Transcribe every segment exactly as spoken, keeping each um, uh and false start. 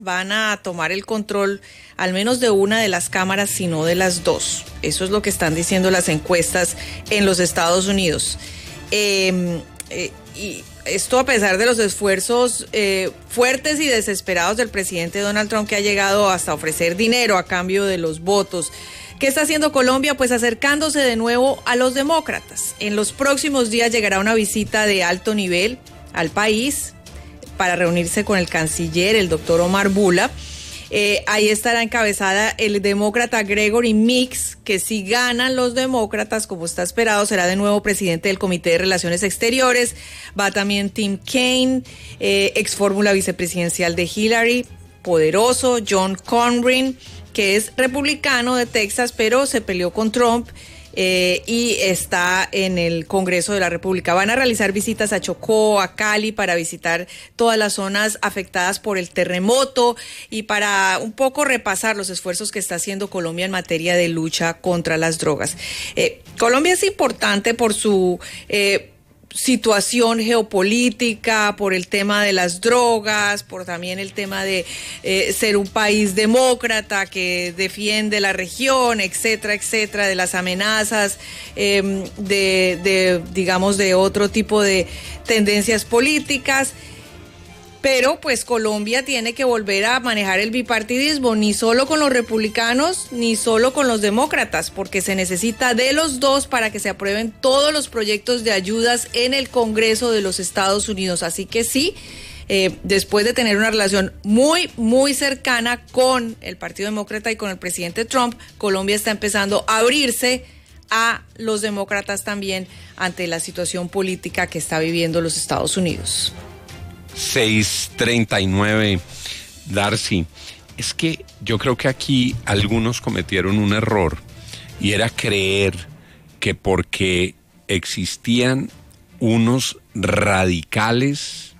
van a tomar el control al menos de una de las cámaras, sino de las dos. Eso es lo que están diciendo las encuestas en los Estados Unidos. Eh, eh, y esto a pesar de los esfuerzos eh, fuertes y desesperados del presidente Donald Trump, que ha llegado hasta ofrecer dinero a cambio de los votos. ¿Qué está haciendo Colombia? Pues acercándose de nuevo a los demócratas. En los próximos días llegará una visita de alto nivel al país para reunirse con el canciller, el doctor Omar Bula. Eh, ahí estará encabezada el demócrata Gregory Meeks, que si ganan los demócratas, como está esperado, será de nuevo presidente del Comité de Relaciones Exteriores. Va también Tim Kaine, eh, ex fórmula vicepresidencial de Hillary, poderoso, John Cornyn, que es republicano de Texas, pero se peleó con Trump eh, y está en el Congreso de la República. Van a realizar visitas a Chocó, a Cali, para visitar todas las zonas afectadas por el terremoto y para un poco repasar los esfuerzos que está haciendo Colombia en materia de lucha contra las drogas. Eh, Colombia es importante por su Eh, situación geopolítica, por el tema de las drogas, por también el tema de eh, ser un país demócrata que defiende la región, etcétera, etcétera, de las amenazas, eh, de, de, digamos, de otro tipo de tendencias políticas. Pero pues Colombia tiene que volver a manejar el bipartidismo, ni solo con los republicanos, ni solo con los demócratas, porque se necesita de los dos para que se aprueben todos los proyectos de ayudas en el Congreso de los Estados Unidos. Así que sí, eh, después de tener una relación muy, muy cercana con el Partido Demócrata y con el presidente Trump, Colombia está empezando a abrirse a los demócratas también ante la situación política que está viviendo los Estados Unidos. seis treinta y nueve, Darcy. Es que yo creo que aquí algunos cometieron un error y era creer que porque existían unos radicales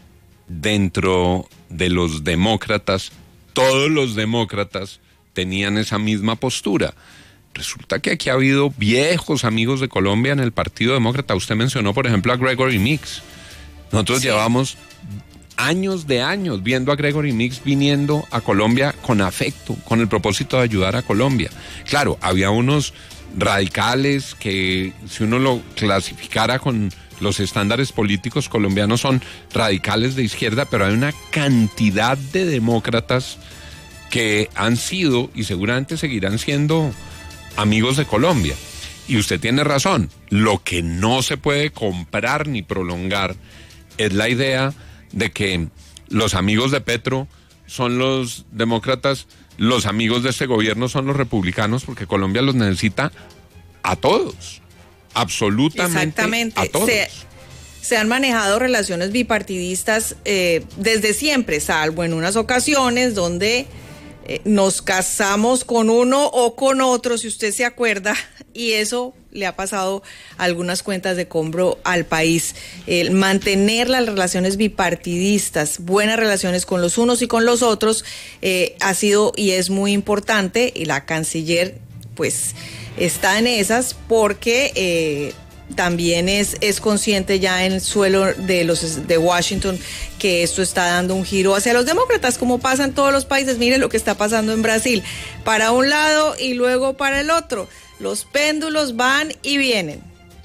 dentro de los demócratas, todos los demócratas tenían esa misma postura. Resulta que aquí ha habido viejos amigos de Colombia en el Partido Demócrata. Usted mencionó, por ejemplo, a Gregory Meeks. Nosotros sí. llevamos años de años viendo a Gregory Meeks viniendo a Colombia con afecto, con el propósito de ayudar a Colombia. Claro, había unos radicales que, si uno lo clasificara con los estándares políticos colombianos, son radicales de izquierda, pero hay una cantidad de demócratas que han sido y seguramente seguirán siendo amigos de Colombia. Y usted tiene razón, lo que no se puede comprar ni prolongar es la idea de que los amigos de Petro son los demócratas, los amigos de este gobierno son los republicanos, porque Colombia los necesita a todos, absolutamente Exactamente. a todos. Se, se han manejado relaciones bipartidistas eh, desde siempre, salvo en unas ocasiones donde eh, nos casamos con uno o con otro, si usted se acuerda, y eso le ha pasado a algunas cuentas de cobro al país. El mantener las relaciones bipartidistas, buenas relaciones con los unos y con los otros, eh, ha sido y es muy importante, y la canciller pues está en esas porque eh, también es, es consciente ya en el suelo de los de Washington que esto está dando un giro hacia los demócratas, como pasa en todos los países. Miren lo que está pasando en Brasil, para un lado y luego para el otro. Los péndulos van y vienen.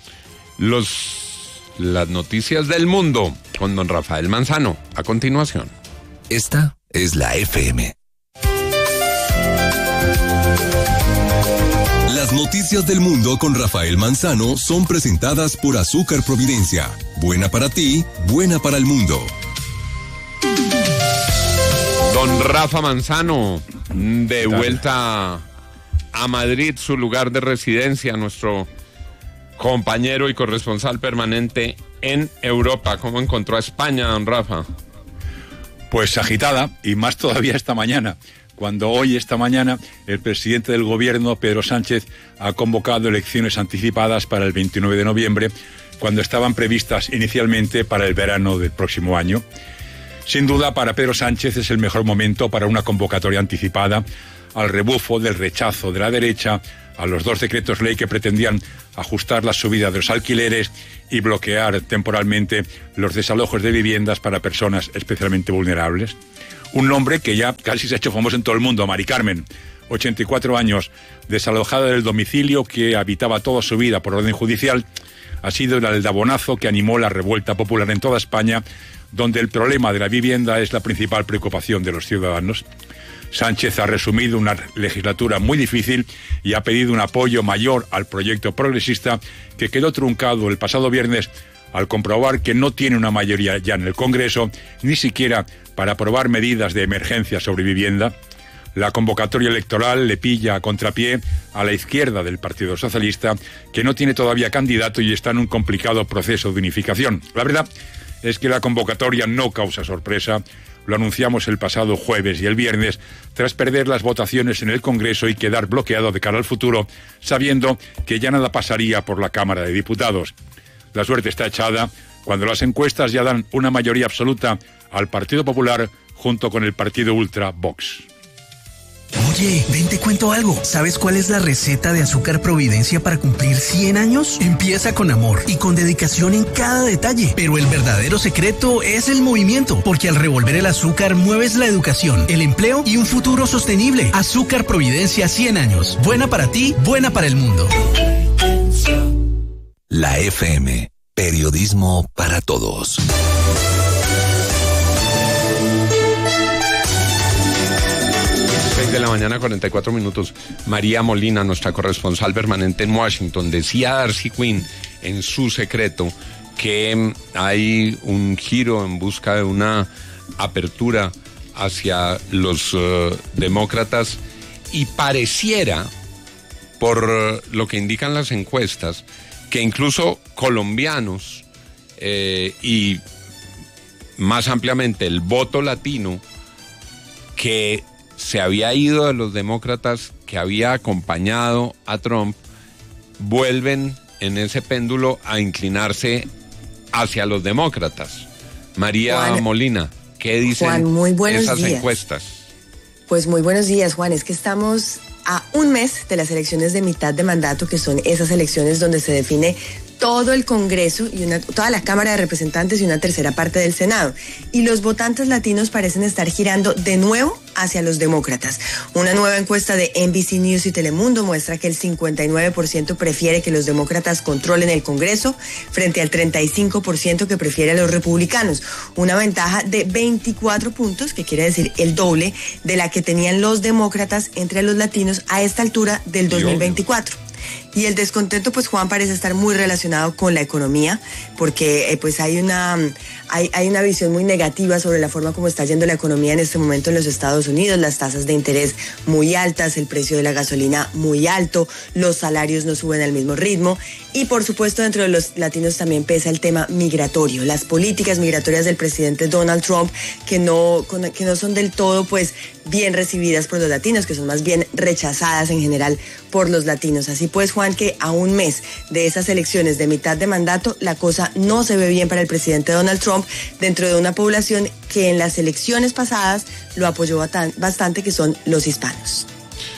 Los, las noticias del mundo con don Rafael Manzano, a continuación. Esta es la F M. Las noticias del mundo con Rafael Manzano son presentadas por Azúcar Providencia. Buena para ti, buena para el mundo. Don Rafa Manzano, de vuelta a Madrid, su lugar de residencia, nuestro compañero y corresponsal permanente en Europa. ¿Cómo encontró a España, don Rafa? Pues agitada, y más todavía esta mañana, cuando hoy, esta mañana, el presidente del gobierno, Pedro Sánchez, ha convocado elecciones anticipadas para el veintinueve de noviembre, cuando estaban previstas inicialmente para el verano del próximo año. Sin duda, para Pedro Sánchez es el mejor momento para una convocatoria anticipada, al rebufo del rechazo de la derecha a los dos decretos ley que pretendían ajustar la subida de los alquileres y bloquear temporalmente los desalojos de viviendas para personas especialmente vulnerables. Un nombre que ya casi se ha hecho famoso en todo el mundo, Mari Carmen, ochenta y cuatro años, desalojada del domicilio que habitaba toda su vida por orden judicial, ha sido el aldabonazo que animó la revuelta popular en toda España, donde el problema de la vivienda es la principal preocupación de los ciudadanos. Sánchez ha resumido una legislatura muy difícil y ha pedido un apoyo mayor al proyecto progresista que quedó truncado el pasado viernes al comprobar que no tiene una mayoría ya en el Congreso, ni siquiera para aprobar medidas de emergencia sobre vivienda. La convocatoria electoral le pilla a contrapié a la izquierda del Partido Socialista, que no tiene todavía candidato y está en un complicado proceso de unificación. La verdad es que la convocatoria no causa sorpresa. Lo anunciamos el pasado jueves y el viernes, tras perder las votaciones en el Congreso y quedar bloqueado de cara al futuro, sabiendo que ya nada pasaría por la Cámara de Diputados. La suerte está echada cuando las encuestas ya dan una mayoría absoluta al Partido Popular junto con el partido ultra Vox. Oye, ven te cuento algo. ¿Sabes cuál es la receta de Azúcar Providencia para cumplir cien años? Empieza con amor y con dedicación en cada detalle. Pero el verdadero secreto es el movimiento, porque al revolver el azúcar mueves la educación, el empleo y un futuro sostenible. Azúcar Providencia cien años. Buena para ti, buena para el mundo. La F M, periodismo para todos. seis de la mañana, cuarenta y cuatro minutos. María Molina, nuestra corresponsal permanente en Washington, decía a Darcy Quinn en su secreto que hay un giro en busca de una apertura hacia los uh, demócratas y pareciera, por uh, lo que indican las encuestas, que incluso colombianos eh, y más ampliamente el voto latino que se había ido de los demócratas, que había acompañado a Trump, vuelven en ese péndulo a inclinarse hacia los demócratas. María Juan, Molina, ¿qué dicen Juan, muy buenos esas días. encuestas? Pues muy buenos días, Juan. Es que estamos a un mes de las elecciones de mitad de mandato, que son esas elecciones donde se define todo el Congreso y una, toda la Cámara de Representantes y una tercera parte del Senado. Y los votantes latinos parecen estar girando de nuevo hacia los demócratas. Una nueva encuesta de N B C News y Telemundo muestra que el cincuenta y nueve por ciento prefiere que los demócratas controlen el Congreso frente al treinta y cinco por ciento que prefiere a los republicanos. Una ventaja de veinticuatro puntos, que quiere decir el doble de la que tenían los demócratas entre los latinos a esta altura del dos mil veinticuatro. Y el descontento, pues, Juan, parece estar muy relacionado con la economía, porque eh, pues hay una, hay, hay una visión muy negativa sobre la forma como está yendo la economía en este momento en los Estados Unidos. Las tasas de interés muy altas, el precio de la gasolina muy alto, los salarios no suben al mismo ritmo. Y, por supuesto, dentro de los latinos también pesa el tema migratorio, las políticas migratorias del presidente Donald Trump, que no, que no son del todo, pues, bien recibidas por los latinos, que son más bien rechazadas en general por los latinos. Así pues, Juan, que a un mes de esas elecciones de mitad de mandato, la cosa no se ve bien para el presidente Donald Trump dentro de una población que en las elecciones pasadas lo apoyó bastante, que son los hispanos.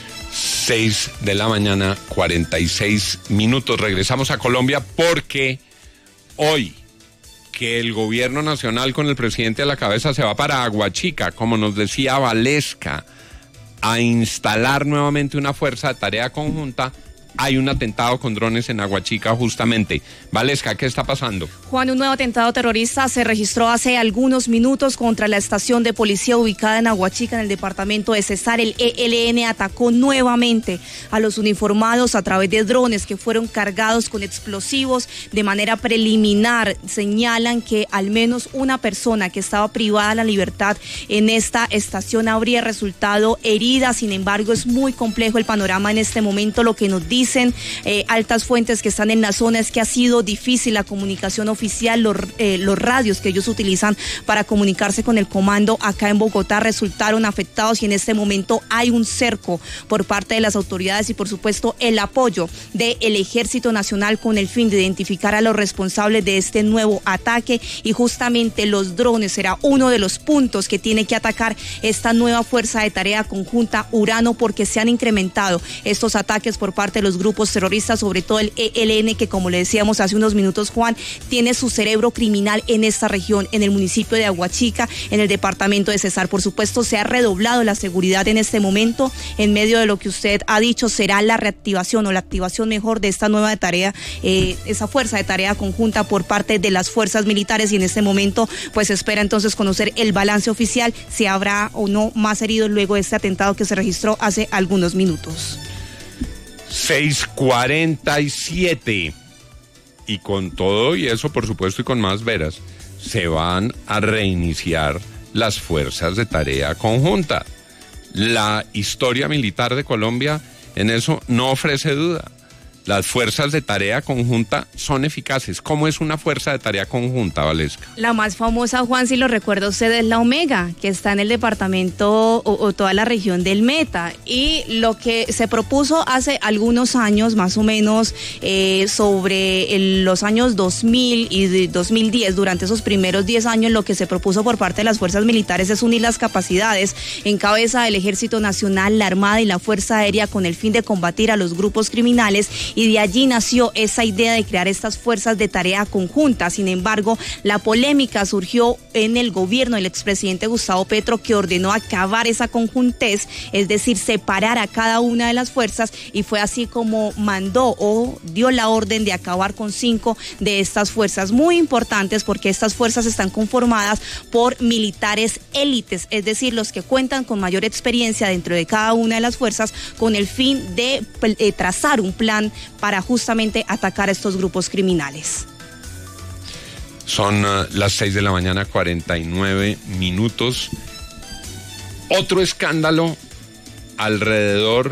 seis de la mañana, cuarenta y seis minutos. Regresamos a Colombia porque hoy que el gobierno nacional con el presidente a la cabeza se va para Aguachica, como nos decía Valesca, a instalar nuevamente una fuerza de tarea conjunta. Hay un atentado con drones en Aguachica justamente. Valesca, ¿qué está pasando? Juan, un nuevo atentado terrorista se registró hace algunos minutos contra la estación de policía ubicada en Aguachica, en el departamento de Cesar. El E L N atacó nuevamente a los uniformados a través de drones que fueron cargados con explosivos. De manera preliminar señalan que al menos una persona que estaba privada de la libertad en esta estación habría resultado herida. Sin embargo, es muy complejo el panorama en este momento. Lo que nos dice Dicen eh, altas fuentes que están en la zona es que ha sido difícil la comunicación oficial. Los, eh, los radios que ellos utilizan para comunicarse con el comando acá en Bogotá resultaron afectados y en este momento hay un cerco por parte de las autoridades y por supuesto el apoyo del Ejército Nacional con el fin de identificar a los responsables de este nuevo ataque, y justamente los drones será uno de los puntos que tiene que atacar esta nueva fuerza de tarea conjunta Urano, porque se han incrementado estos ataques por parte de los los grupos terroristas, sobre todo el E L N, que como le decíamos hace unos minutos, Juan, tiene su cerebro criminal en esta región, en el municipio de Aguachica, en el departamento de Cesar. Por supuesto, se ha redoblado la seguridad en este momento, en medio de lo que usted ha dicho, será la reactivación o la activación mejor de esta nueva tarea, eh, esa fuerza de tarea conjunta por parte de las fuerzas militares, y en este momento pues se espera entonces conocer el balance oficial, si habrá o no más heridos luego de este atentado que se registró hace algunos minutos. seis cuarenta y siete. Y con todo y eso, por supuesto, y con más veras, se van a reiniciar las fuerzas de tarea conjunta. La historia militar de Colombia en eso no ofrece duda. Las fuerzas de tarea conjunta son eficaces. ¿Cómo es una fuerza de tarea conjunta, Valesca? La más famosa, Juan, si lo recuerda usted, es la Omega, que está en el departamento o, o toda la región del Meta. Y lo que se propuso hace algunos años, más o menos, eh, sobre el, los años dos mil y de dos mil diez, durante esos primeros diez años, lo que se propuso por parte de las fuerzas militares es unir las capacidades en cabeza del Ejército Nacional, la Armada y la Fuerza Aérea con el fin de combatir a los grupos criminales, y de allí nació esa idea de crear estas fuerzas de tarea conjunta. Sin embargo, la polémica surgió en el gobierno del expresidente Gustavo Petro, que ordenó acabar esa conjuntez, es decir, separar a cada una de las fuerzas, y fue así como mandó o dio la orden de acabar con cinco de estas fuerzas, muy importantes porque estas fuerzas están conformadas por militares élites, es decir, los que cuentan con mayor experiencia dentro de cada una de las fuerzas, con el fin de eh, trazar un plan para justamente atacar a estos grupos criminales. Son uh, las seis de la mañana, cuarenta y nueve minutos. Otro escándalo alrededor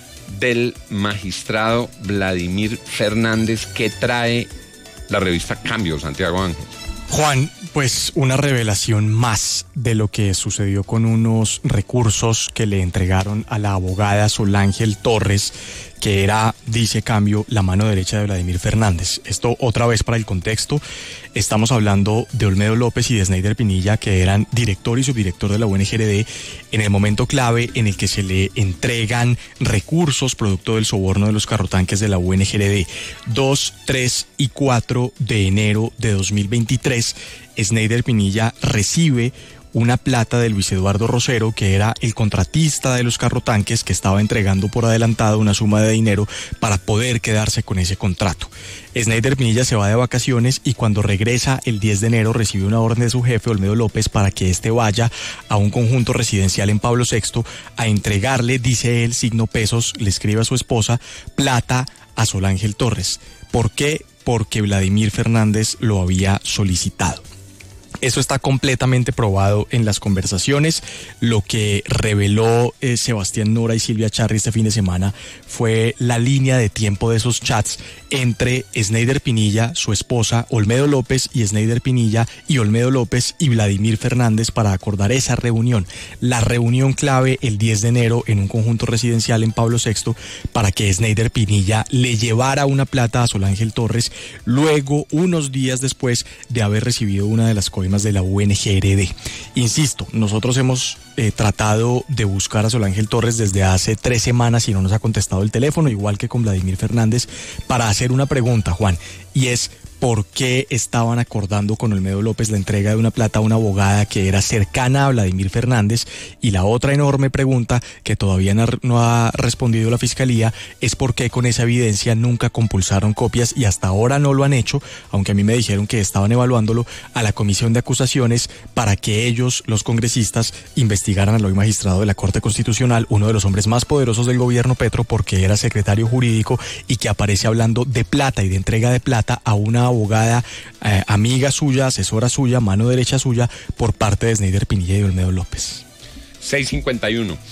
del magistrado Vladimir Fernández que trae la revista Cambio, Santiago Ángel. Juan, pues una revelación más de lo que sucedió con unos recursos que le entregaron a la abogada Solángel Torres, que era, dice Cambio, la mano derecha de Vladimir Fernández. Esto otra vez para el contexto, estamos hablando de Olmedo López y de Sneider Pinilla, que eran director y subdirector de la U N G R D, en el momento clave en el que se le entregan recursos producto del soborno de los carrotanques de la U N G R D. dos, tres y cuatro de enero de dos mil veintitrés, Sneider Pinilla recibe una plata de Luis Eduardo Rosero, que era el contratista de los carrotanques, que estaba entregando por adelantado una suma de dinero para poder quedarse con ese contrato. Sneider Pinilla se va de vacaciones y cuando regresa el diez de enero recibe una orden de su jefe, Olmedo López, para que éste vaya a un conjunto residencial en Pablo sexto a entregarle, dice él, signo pesos, le escribe a su esposa, plata a Solángel Torres. ¿Por qué? Porque Vladimir Fernández lo había solicitado. Eso está completamente probado en las conversaciones. Lo que reveló eh, Sebastián Nora y Silvia Charri este fin de semana fue la línea de tiempo de esos chats entre Sneider Pinilla, su esposa, Olmedo López, y Sneider Pinilla y Olmedo López y Vladimir Fernández para acordar esa reunión. La reunión clave el diez de enero en un conjunto residencial en Pablo sexto para que Sneider Pinilla le llevara una plata a Solángel Torres, luego, unos días después de haber recibido una de las coimas de la U N G R D. Insisto, nosotros hemos eh, tratado de buscar a Solángel Torres desde hace tres semanas y no nos ha contestado el teléfono, igual que con Vladimir Fernández, para hacer una pregunta, Juan, y es: ¿por qué estaban acordando con Olmedo López la entrega de una plata a una abogada que era cercana a Vladimir Fernández? Y la otra enorme pregunta que todavía no ha respondido la Fiscalía es por qué con esa evidencia nunca compulsaron copias y hasta ahora no lo han hecho, aunque a mí me dijeron que estaban evaluándolo, a la Comisión de Acusaciones para que ellos, los congresistas, investigaran al hoy magistrado de la Corte Constitucional, uno de los hombres más poderosos del gobierno Petro, porque era secretario jurídico y que aparece hablando de plata y de entrega de plata a una abogada eh, amiga suya, asesora suya, mano derecha suya, por parte de Sneider Pinilla y Olmedo López. seis cincuenta y uno.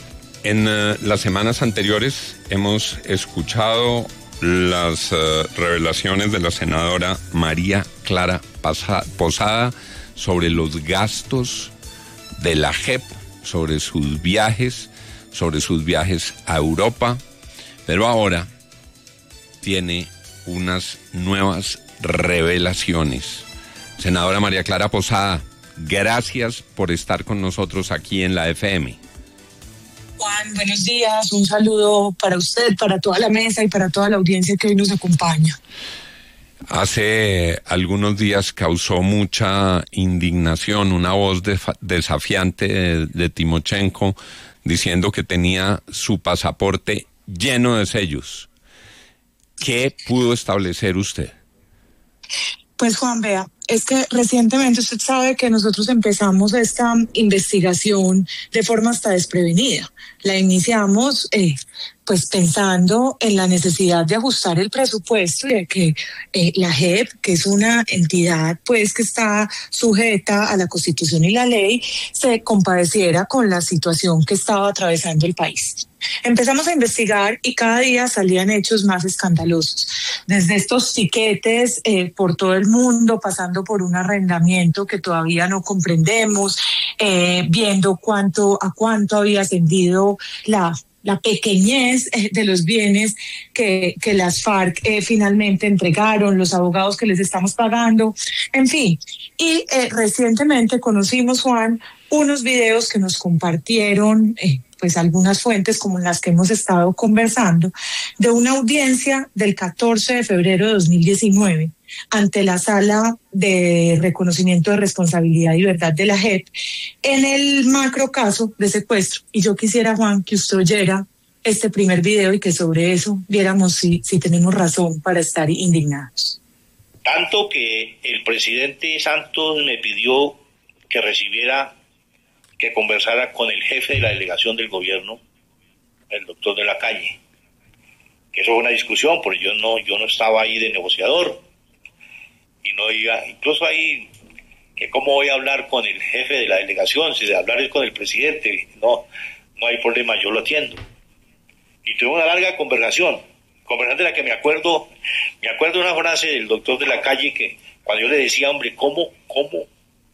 En uh, las semanas anteriores hemos escuchado las uh, revelaciones de la senadora María Clara Posada sobre los gastos de la J E P, sobre sus viajes, sobre sus viajes a Europa, pero ahora tiene unas nuevas revelaciones. Senadora María Clara Posada, gracias por estar con nosotros aquí en la F M. Juan, buenos días. Un saludo para usted, para toda la mesa y para toda la audiencia que hoy nos acompaña. Hace algunos días causó mucha indignación una voz desafiante de, de Timochenko diciendo que tenía su pasaporte lleno de sellos. ¿Qué pudo establecer usted? Pues Juan, vea, es que recientemente usted sabe que nosotros empezamos esta investigación de forma hasta desprevenida. La iniciamos eh, pues pensando en la necesidad de ajustar el presupuesto y de que eh, la J E P, que es una entidad pues que está sujeta a la Constitución y la ley, se compadeciera con la situación que estaba atravesando el país. Empezamos a investigar y cada día salían hechos más escandalosos, desde estos tiquetes eh, por todo el mundo, pasando por un arrendamiento que todavía no comprendemos, eh, viendo cuánto a cuánto había ascendido la la pequeñez de los bienes que, que las FARC eh, finalmente entregaron, los abogados que les estamos pagando, en fin. Y eh, recientemente conocimos, Juan, unos videos que nos compartieron eh, pues algunas fuentes como las que hemos estado conversando, de una audiencia del catorce de febrero de dos mil diecinueve ante la Sala de Reconocimiento de Responsabilidad y Verdad de la J E P en el macro caso de secuestro. Y yo quisiera, Juan, que usted oyera este primer video y que sobre eso viéramos si, si tenemos razón para estar indignados. Tanto que el presidente Santos me pidió que recibiera, que conversara con el jefe de la delegación del gobierno, el doctor de la Calle. Que eso fue una discusión, porque yo no, yo no estaba ahí de negociador. Y no iba, incluso ahí, que cómo voy a hablar con el jefe de la delegación, si de hablar es con el presidente, no, no hay problema, yo lo atiendo. Y tuve una larga conversación, conversación de la que me acuerdo, me acuerdo una frase del doctor de la Calle que cuando yo le decía, hombre, ¿cómo, cómo,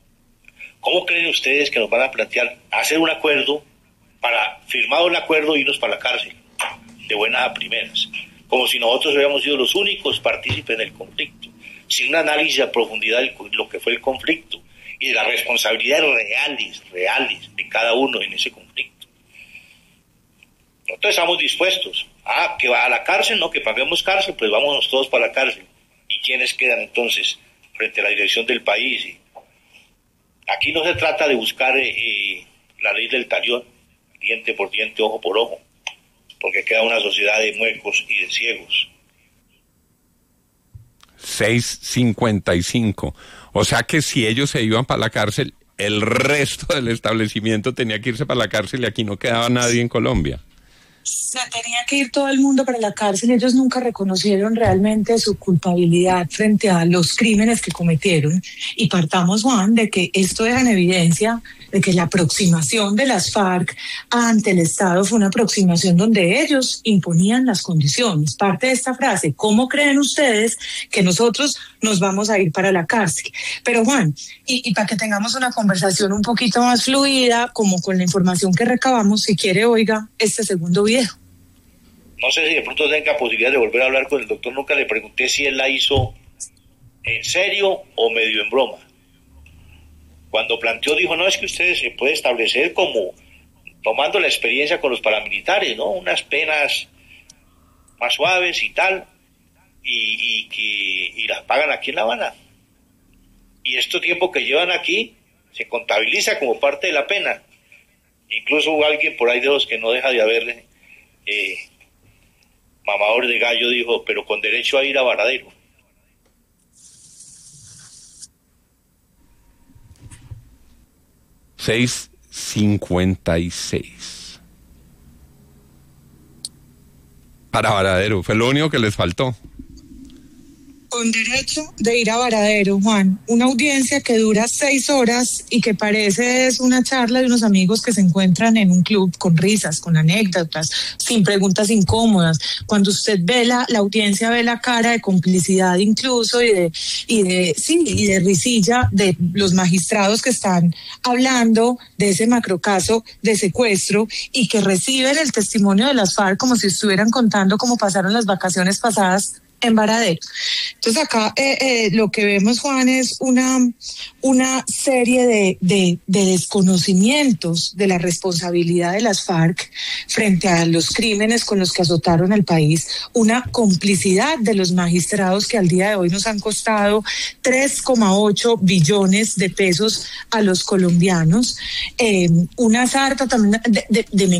cómo creen ustedes que nos van a plantear hacer un acuerdo para, firmado el acuerdo, irnos para la cárcel, de buenas a primeras, como si nosotros hubiéramos sido los únicos partícipes en el conflicto, sin un análisis a profundidad de lo que fue el conflicto y de las responsabilidades reales, reales de cada uno en ese conflicto. Nosotros estamos dispuestos a que va a la cárcel, no, que paguemos cárcel, pues vámonos todos para la cárcel. ¿Y quiénes quedan entonces frente a la dirección del país? Aquí no se trata de buscar eh, la ley del talión, diente por diente, ojo por ojo, porque queda una sociedad de muecos y de ciegos. seis cincuenta y cinco. O sea que si ellos se iban para la cárcel, el resto del establecimiento tenía que irse para la cárcel y aquí no quedaba nadie en Colombia. Se tenía que ir todo el mundo para la cárcel. Ellos nunca reconocieron realmente su culpabilidad frente a los crímenes que cometieron. Y partamos, Juan, de que esto deja en evidencia de que la aproximación de las FARC ante el Estado fue una aproximación donde ellos imponían las condiciones. Parte de esta frase, ¿cómo creen ustedes que nosotros nos vamos a ir para la cárcel? Pero Juan, y, y para que tengamos una conversación un poquito más fluida, como con la información que recabamos, si quiere, oiga este segundo video. No sé si de pronto tenga posibilidad de volver a hablar con el doctor. Nunca le pregunté si él la hizo en serio o medio en broma. Cuando planteó, dijo, no, es que ustedes se puede establecer como tomando la experiencia con los paramilitares, ¿no? Unas penas más suaves y tal, y, y, que, y las pagan aquí en La Habana. Y este tiempo que llevan aquí se contabiliza como parte de la pena. Incluso hubo alguien por ahí de los que no deja de haber eh, mamador de gallo, dijo, pero con derecho a ir a Varadero. seis cincuenta y seis. Para Varadero, fue lo único que les faltó. Con derecho de ir a Varadero, Juan. Una audiencia que dura seis horas y que parece es una charla de unos amigos que se encuentran en un club con risas, con anécdotas, sin preguntas incómodas. Cuando usted ve la, la audiencia, ve la cara de complicidad incluso y de, y de, sí, y de risilla de los magistrados que están hablando de ese macrocaso de secuestro y que reciben el testimonio de las FARC como si estuvieran contando cómo pasaron las vacaciones pasadas en Varadero. Entonces acá eh, eh, lo que vemos, Juan, es una, una serie de, de, de desconocimientos de la responsabilidad de las FARC frente a los crímenes con los que azotaron al país, una complicidad de los magistrados que al día de hoy nos han costado tres coma ocho billones de pesos a los colombianos, eh, una sarta también de, de, de